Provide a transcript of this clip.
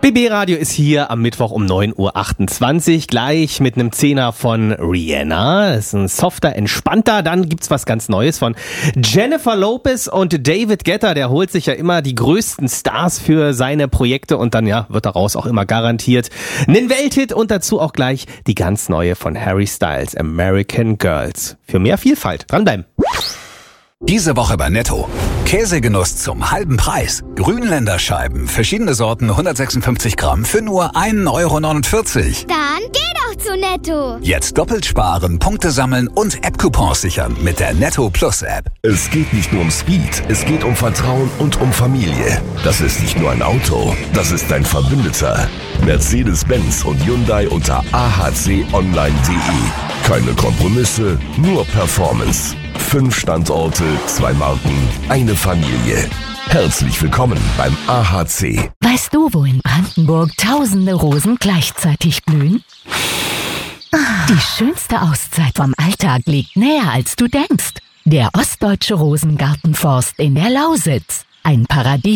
BB Radio ist hier am Mittwoch um 9.28 Uhr, gleich mit einem Zehner von Rihanna. Das ist ein softer, entspannter. Dann gibt's was ganz Neues von Jennifer Lopez und David Guetta. Der holt sich ja immer die größten Stars für seine Projekte und dann wird daraus auch immer garantiert einen Welthit und dazu auch gleich die ganz neue von Harry Styles, American Girls. Für mehr Vielfalt. Dranbleiben. Diese Woche bei Netto. Käsegenuss zum halben Preis. Grünländer Scheiben, verschiedene Sorten, 156 Gramm für nur 1,49 Euro. Dann geh doch zu Netto. Jetzt doppelt sparen, Punkte sammeln und App-Coupons sichern mit der Netto Plus App. Es geht nicht nur um Speed, es geht um Vertrauen und um Familie. Das ist nicht nur ein Auto, das ist dein Verbündeter. Mercedes-Benz und Hyundai unter ahconline.de. Keine Kompromisse, nur Performance. 5 Standorte, 2 Marken, eine Familie. Herzlich willkommen beim AHC. Weißt du, wo in Brandenburg tausende Rosen gleichzeitig blühen? Die schönste Auszeit vom Alltag liegt näher, als du denkst. Der Ostdeutsche Rosengartenforst in der Lausitz. Ein Paradies